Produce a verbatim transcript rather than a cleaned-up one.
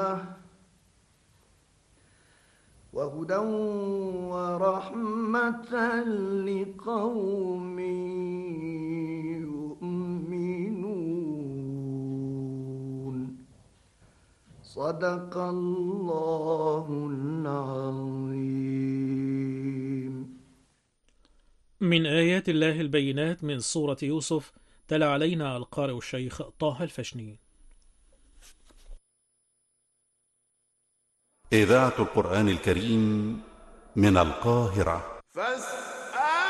وهدى ورحمة لقوم يؤمنون. صدق الله العظيم. من آيات الله البينات من سورة يوسف، تلا علينا القارئ الشيخ طه الفشني. إذاعة القرآن الكريم من القاهرة.